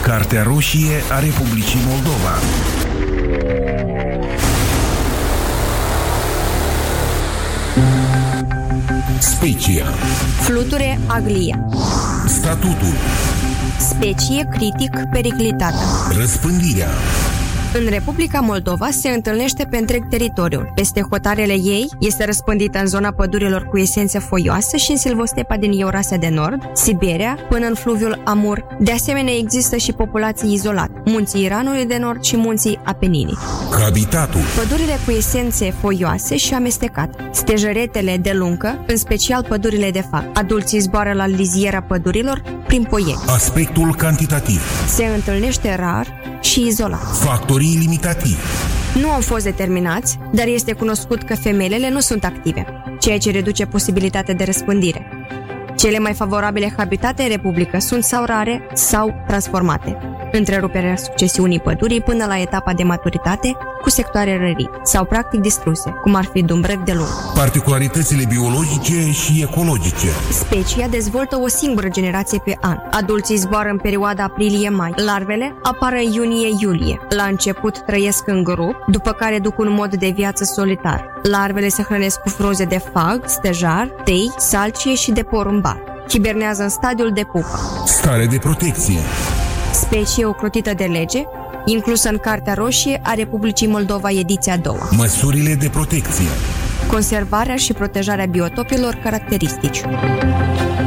Cartea roșie a Republicii Moldova. Specia. Fluture aglia. Statutul. Specie critic periclitată. Răspândirea. În Republica Moldova se întâlnește pe întreg teritoriul. Peste hotarele ei este răspândită în zona pădurilor cu esență foioasă și în silvostepa din Eurasia de Nord, Siberia, până în fluviul Amur. De asemenea, există și populații izolate, munții Iranului de Nord și munții Apenini. Habitatul. Pădurile cu esențe foioase și amestecate. Stejaretele de luncă, în special pădurile de fac. Adulții zboară la liziera pădurilor prin poieni. Aspectul cantitativ. Se întâlnește rar și izolat. Factorii limitativi. Nu au fost determinați, dar este cunoscut că femelele nu sunt active, ceea ce reduce posibilitatea de răspândire. Cele mai favorabile habitate în Republică sunt sau rare sau transformate. Întreruperea succesiunii pădurii până la etapa de maturitate cu sectoare rării sau practic distruse, cum ar fi dumbrăvi de lung. Particularitățile biologice și ecologice. Specia dezvoltă o singură generație pe an. Adulții zboară în perioada aprilie-mai. Larvele apar în iunie-iulie. La început trăiesc în grup, după care duc un mod de viață solitar. Larvele se hrănesc cu frunze de fag, stejar, tei, salcie și de porumbar. Hibernează în stadiul de pupă. Stare de protecție. Specie ocrotită de lege, inclusă în Cartea Roșie a Republicii Moldova, ediția 2. Măsurile de protecție. Conservarea și protejarea biotopilor caracteristici.